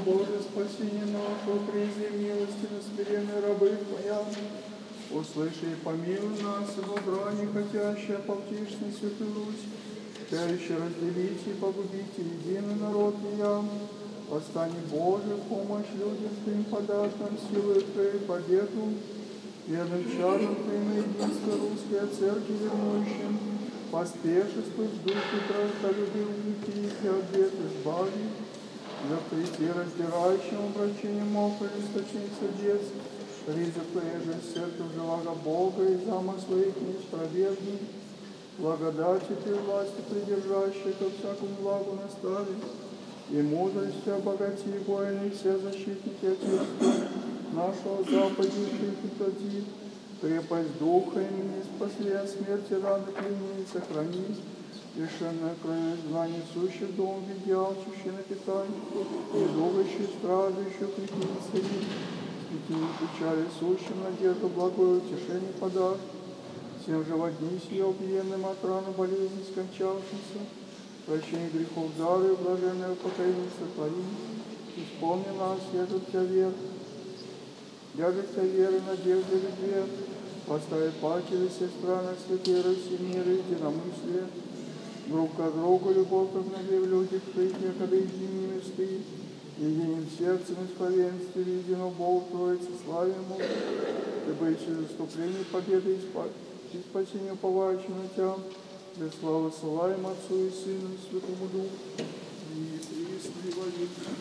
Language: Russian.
Боже, спасение нашего, призи милости на смиренные рабы Твоя. Услыши и помилуй нас, и во брани хотящие ополчишь на Святую Русь, хотящие разделить и погубить единый народ Твоя. Восстань, Боже, в помощь людям Твоим, подашь нам силу Твою победу, верным чадом Твоим и единство русской церкви вернущим, поспешествуй в духе трудолюбивых и от бед избави, запрети раздирающим обращением мокрых источник сердец, ризы Твоей же церковь живаго Бога и замыслы их не спровергни, благодати Ты власти придержащей ко всякому благу настави, и мудростью обогати воины все защитники Отечества нашего западнейших и плоти, крепость духа и не спасли от смерти раны клини и сохрани, лишенная крови знаний сущих дом, виде алчущий на питание, и думающий, страждущих лихвицей, свети печали сущим, надежду благое утешение подашь, всем же во дни сие убиенным от раны болезни скончавшимся, прощение грехов дары, блаженное покаяние сотвори, исполни нас, едут Тебя вер, держит Тебя веры, надежды, любви, поставит паки во все страны, святые Руси, мира, единомыслие, друг к другу, любовь, как на в людях Твоих, якобы единими месты, единым сердцем исповедстве, единого Богу Троицы, славим Его, Ты боишься заступлений, победы и спасения уповающим на Тебя, для славы славим Отцу и Сыну и Святому Духу, и во веки.